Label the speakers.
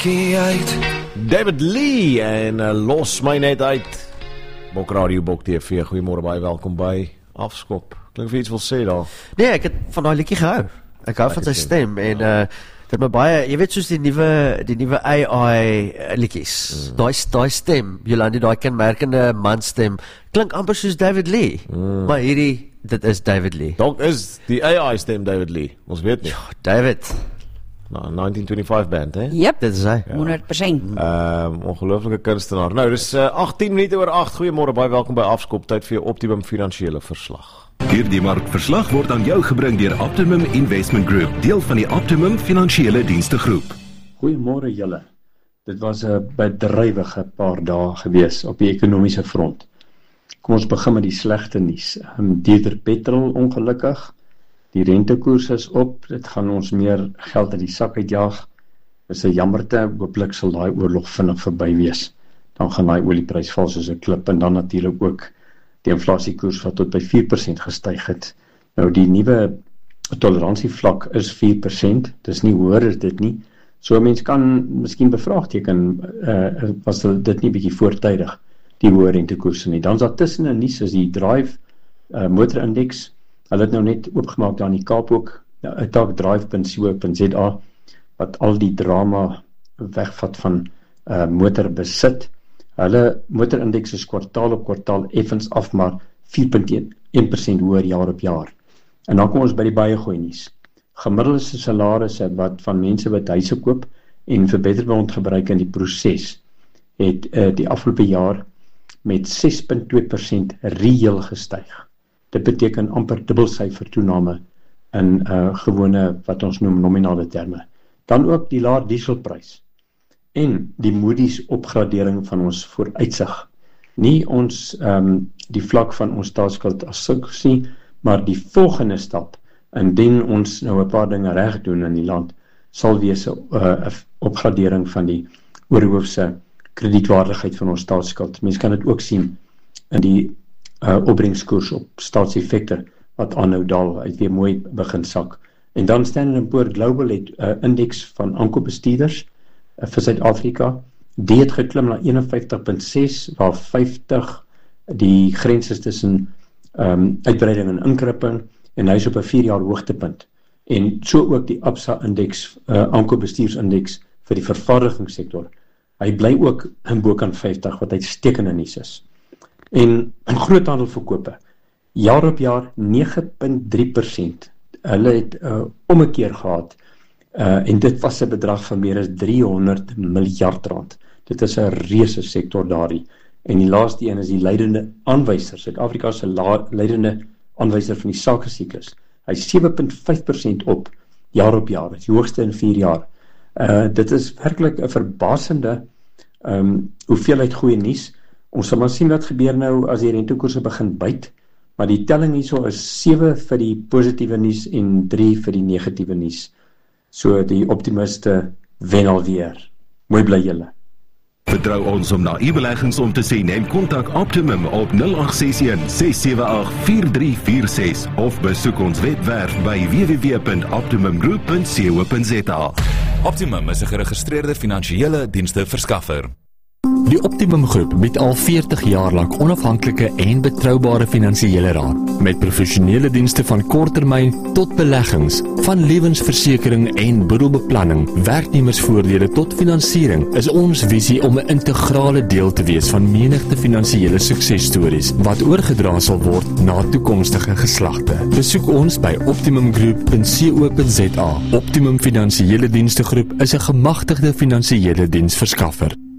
Speaker 1: uit. David Lee en Los my net uit. Bok Radio, Bok TV, goeiemôre, baie welkom by Afskop. Klink vir iets wil sê daar?
Speaker 2: Nee, ek het van daai liedjie gehou. Ek hou van sy stem en dit my baie, jy weet soos die nuwe AI liedjies. Daai stem, Jolandi, daai kenmerkende manstem, klink amper soos David Lee. Maar dit is David Lee.
Speaker 1: Dalk is die AI stem David Lee. Ons weet nie.
Speaker 2: Ja, David.
Speaker 1: Nou, 1925 band, hè?
Speaker 3: Yep,
Speaker 2: dit is hy.
Speaker 3: 100%.
Speaker 1: Ongelooflike kunstenaar. Nou, dis 18 minute oor 8. Goeiemôre, baie welkom by Afskop. Tyd vir jou Optimum finansiële verslag.
Speaker 4: Hierdie markverslag word aan jou gebring deur Optimum Investment Group, deel van die Optimum Finansiële Dienste Groep.
Speaker 5: Goeiemôre julle. Dit was 'n bedrywige paar dae gewees op die ekonomiese front. Kom ons begin met die slegte nuus. Duurder petrol ongelukkig. Die rentekoers is op, dit gaan ons meer geld uit die sak uitjaag. Dis 'n jammerte, hooplik sal daai oorlog vinnig verby wees. Dan gaan daai olieprys val soos 'n klip en dan natuurlik ook die inflasiekoers wat tot by 4% gestyg het. Nou die nuwe toleransievlak is 4%, dis nie hoër as dit nie. So 'n mens kan miskien bevraagteken, was dit nie bietjie voortydig, die hoë rentekoerse nie. Dan is daar tussen 'n nuus is die Drive motorindeks. Hulle het nou net oopgemaak daar in die Kaap ook, drive.co.za, wat al die drama wegvat van motorbesit. Hulle motorindeks is kwartaal op kwartaal effens af, maar 4,1% hoër jaar op jaar. En dan kom ons by die baie goeie nuus. Gemiddelde salarisse wat van mense wat huise koop en vir Betterment gebruik in die proses, het die afgelope jaar met 6,2% reëel gestyg. Dit beteken amper dubbelsyfer toename in gewone wat ons noem nominale terme. Dan ook die laer dieselprys en die Moody's opgradering van ons vooruitsig. Nie ons die vlak van ons staatsskuld as sulks nie, maar die volgende stap, indien ons nou 'n paar dinge reg doen in die land, sal wees 'n opgradering van die oorhoofse kredietwaardigheid van ons staatsskuld. Mens kan dit ook sien in die opbrengskoers op staatseffekte wat aanhou daal, uit weer mooi begin sak. En dan Standard & Poor's Global het 'n indeks van aankoopbestuurders vir Suid-Afrika. Die het geklim na 51,6, waar 50 die grens is tussen uitbreiding en inkrimping, en hy is op 'n 4-jaar hoogtepunt. En so ook die Absa indeks, aankoopbestuursindeks vir die vervaardigingssektor. Hy bly ook in bokant 50, wat uitstekende nuus is. En in groothandelverkope, jaar op jaar 9,3%. Hulle het ommekeer gehad, en dit was 'n bedrag van meer as 300 miljard rand. Dit is 'n reuse sektor daardie. En die laaste een is die leidende aanwyser. Suid-Afrika se leidende aanwyser van die sakesiklus. Hy is 7,5% op jaar, dit is die hoogste in 4 jaar. Dit is werklik 'n verbasende hoeveelheid goeie nuus. Ons sal maar sien wat gebeur nou as die rentekoerse begin byt, maar die telling hierso is 7 vir die positiewe nuus en 3 vir die negatiewe nuus. So die optimiste wen alweer. Mooi bly julle.
Speaker 4: Vertrou ons om na u beleggings om te sien en kontak Optimum op 0861-678-4346 of besoek ons webwerf by www.optimumgroup.co.za.
Speaker 6: Optimum is 'n geregistreerde finansiële dienste verskaffer.
Speaker 7: Die Optimum Groep bied al 40 jaar lank onafhanklike en betroubare finansiële raad, met professionele dienste van korttermyn tot beleggings, van lewensversekering en boedelbeplanning, werknemersvoordele tot finansiering, is ons visie om 'n integrale deel te wees van menigte finansiële suksesstories wat oorgedra sal word na toekomstige geslagte. Besoek ons by optimumgroup.co.za. Optimum Finansiële Dienste Groep is 'n gemagtigde finansiële diensverskaffer.